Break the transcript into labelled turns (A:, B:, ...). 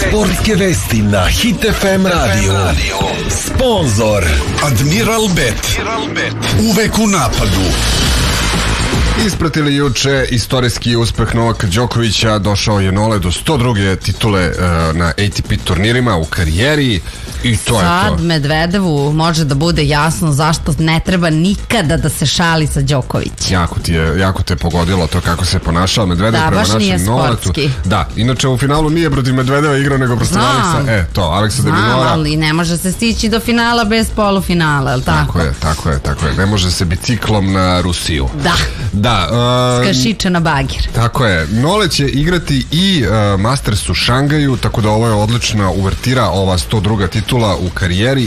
A: Sportske vesti na Hit FM radio. Sponzor Admiral Bet. Uvek u napadu.
B: Ispratili juče istorijski uspeh Novaka Đokovića, došao je Nole do 102. titule na ATP turnirima u karijeri i to je to.
C: Sad Medvedevu može da bude jasno zašto ne treba nikada da se šali sa Đokovićem.
B: Jako te je pogodilo to kako se ponašao Medvedev prema našem Noletu. Da, inače u finalu nije protiv Medvedeva igrao nego protiv Aleksa. Aleksa de Minaura.
C: Ali ne može se stići do finala bez polufinala, je li tako?
B: Tako je. Ne može se biciklom na Rusiju. Da.
C: Skašiče na bagir.
B: Tako je. Nole će igrati i Masters u Šangaju, tako da ovo je odlična uvertira, ova 102. titula u karijeri